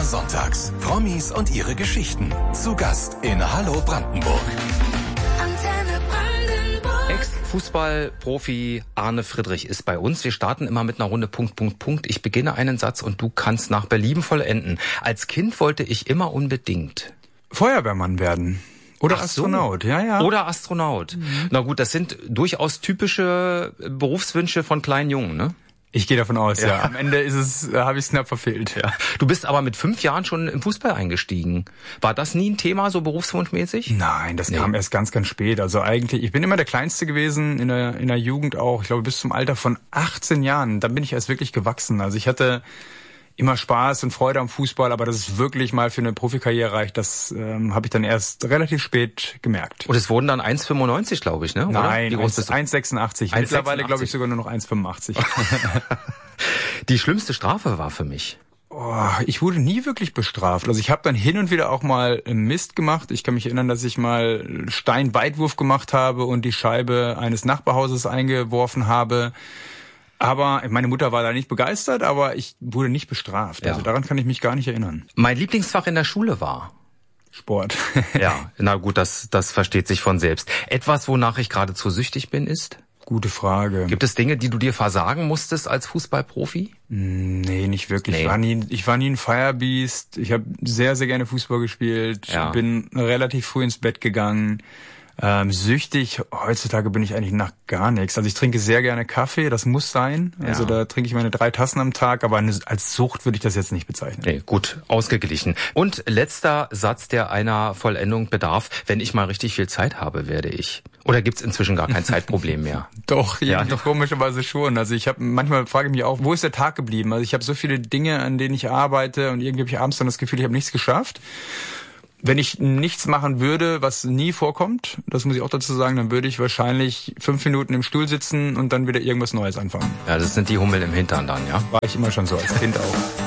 sonntags. Promis und ihre Geschichten. Zu Gast in Hallo Brandenburg. Ex-Fußballprofi Arne Friedrich ist bei uns. Wir starten immer mit einer Runde Punkt. Ich beginne einen Satz und du kannst nach Belieben vollenden. Als Kind wollte ich immer unbedingt Feuerwehrmann werden. Oder Astronaut, ja. Oder Astronaut. Na gut, das sind durchaus typische Berufswünsche von kleinen Jungen, ne? Ich gehe davon aus, ja. Am Ende habe ich es knapp verfehlt. Ja. Du bist aber mit 5 Jahren schon im Fußball eingestiegen. War das nie ein Thema, so berufswunschmäßig? Nein, das kam erst ganz, ganz spät. Also eigentlich, ich bin immer der Kleinste gewesen in der Jugend auch. Ich glaube, bis zum Alter von 18 Jahren. Dann bin ich erst wirklich gewachsen. Also ich hatte immer Spaß und Freude am Fußball, aber dass es wirklich mal für eine Profikarriere reicht, das habe ich dann erst relativ spät gemerkt. Und es wurden dann 1,95, glaube ich, ne? Oder? Nein, 1,86. Mittlerweile glaube ich sogar nur noch 1,85. Die schlimmste Strafe war für mich. Ich wurde nie wirklich bestraft. Also ich habe dann hin und wieder auch mal Mist gemacht. Ich kann mich erinnern, dass ich mal Steinweitwurf gemacht habe und die Scheibe eines Nachbarhauses eingeworfen habe. Aber meine Mutter war da nicht begeistert, aber ich wurde nicht bestraft. Also daran kann ich mich gar nicht erinnern. Mein Lieblingsfach in der Schule war Sport. Ja, na gut, das versteht sich von selbst. Etwas, wonach ich geradezu süchtig bin, ist? Gute Frage. Gibt es Dinge, die du dir versagen musstest als Fußballprofi? Nee, nicht wirklich. Nee. Ich war nie ein Firebeast. Ich habe sehr, sehr gerne Fußball gespielt. Ja. Bin relativ früh ins Bett gegangen. Süchtig, heutzutage bin ich eigentlich nach gar nichts. Also ich trinke sehr gerne Kaffee, das muss sein. Also da trinke ich meine 3 Tassen am Tag, aber als Sucht würde ich das jetzt nicht bezeichnen. Nee, gut, ausgeglichen. Und letzter Satz, der einer Vollendung bedarf. Wenn ich mal richtig viel Zeit habe, werde ich. Oder gibt's inzwischen gar kein Zeitproblem mehr? Doch, komischerweise schon. Also manchmal frage ich mich auch, wo ist der Tag geblieben? Also ich habe so viele Dinge, an denen ich arbeite und irgendwie habe ich abends dann das Gefühl, ich habe nichts geschafft. Wenn ich nichts machen würde, was nie vorkommt, das muss ich auch dazu sagen, dann würde ich wahrscheinlich 5 Minuten im Stuhl sitzen und dann wieder irgendwas Neues anfangen. Ja, das sind die Hummeln im Hintern dann, ja? War ich immer schon so, als Kind auch.